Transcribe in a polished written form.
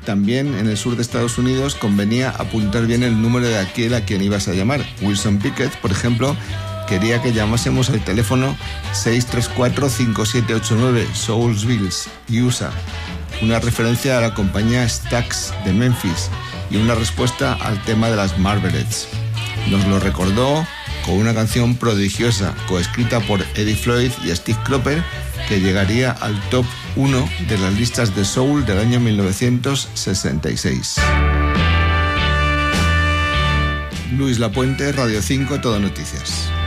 También en el sur de Estados Unidos convenía apuntar bien el número de aquel a quien ibas a llamar. Wilson Pickett, por ejemplo, quería que llamásemos al teléfono 634-5789 Soulsville, USA, una referencia a la compañía Stax de Memphis y una respuesta al tema de las Marvelettes. Nos lo recordó con una canción prodigiosa, coescrita por Eddie Floyd y Steve Cropper, que llegaría al top 1 de las listas de soul del año 1966. Luis Lapuente, Radio 5, Todo Noticias.